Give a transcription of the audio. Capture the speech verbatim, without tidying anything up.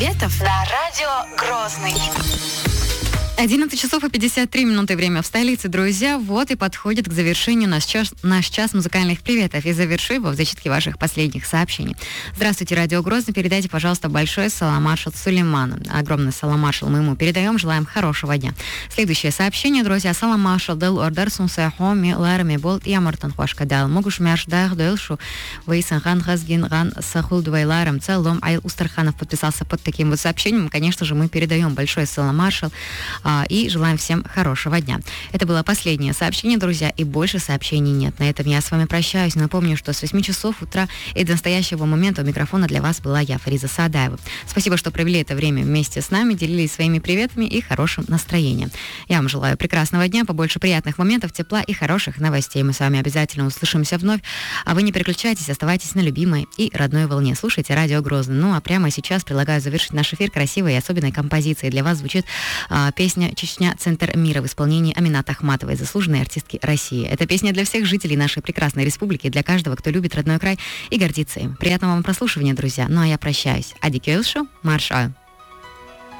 приветов на радио Грозный. одиннадцать часов и пятьдесят три минуты, время в столице, друзья. Вот и подходит к завершению наш час, наш час музыкальных приветов. И завершу его в зачитке ваших последних сообщений. Здравствуйте, радио Грозный. Передайте, пожалуйста, большой салам маршал Сулейману. Огромный салам маршал мы ему передаем. Желаем хорошего дня. Следующее сообщение, друзья. Салам маршал дел ордер сунсахо ми ларами болт и амартан хошка дал. Могуш мяшдах дельшу вейсанхан хазгин ган сахул двайларам. Целом Айл Устарханов подписался под таким вот сообщением. Конечно же, мы передаем большой салам маршал и желаем всем хорошего дня. Это было последнее сообщение, друзья, и больше сообщений нет. На этом я с вами прощаюсь. Напомню, что с восьми часов утра и до настоящего момента у микрофона для вас была я, Фариза Саадаева. Спасибо, что провели это время вместе с нами, делились своими приветами и хорошим настроением. Я вам желаю прекрасного дня, побольше приятных моментов, тепла и хороших новостей. Мы с вами обязательно услышимся вновь. А вы не переключайтесь, оставайтесь на любимой и родной волне. Слушайте радио Грозный. Ну, а прямо сейчас предлагаю завершить наш эфир красивой и особенной композицией. Для вас звучит а, песня «Чечня. Центр мира» в исполнении Аминаты Ахматовой, заслуженной артистки России. Это песня для всех жителей нашей прекрасной республики, для каждого, кто любит родной край и гордится им. Приятного вам прослушивания, друзья. Ну а я прощаюсь. Ади Кёлшу, маршал.